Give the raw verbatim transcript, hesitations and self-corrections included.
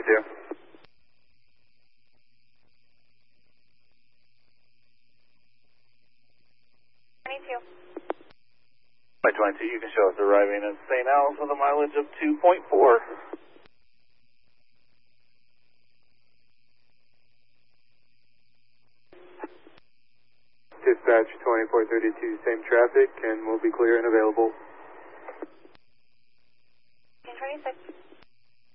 twenty-two. twenty-two. Flight twenty-two, you can show us arriving in Saint Al's with a mileage of two point four. Dispatch twenty-four thirty-two, same traffic, and we'll be clear and available. twenty-six.